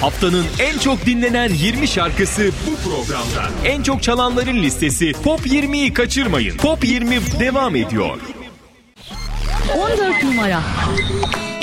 Haftanın en çok dinlenen 20 şarkısı bu programda. En çok çalanların listesi Top 20'yi kaçırmayın. Top 20 devam ediyor. 14 numara.